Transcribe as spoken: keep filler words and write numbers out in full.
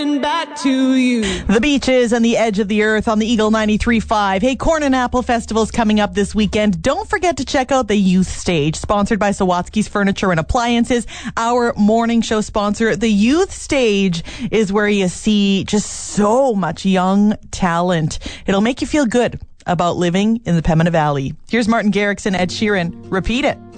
Back to you. The Beaches and the Edge of the Earth on the Eagle ninety-three point five. Hey, Corn and Apple Festival's coming up this weekend. Don't forget to check out the Youth Stage, sponsored by Sawatsky's Furniture and Appliances. Our morning show sponsor. The Youth Stage is where you see just so much young talent. It'll make you feel good about living in the Pembina Valley. Here's Martin Garrix and Ed Sheeran. Repeat it.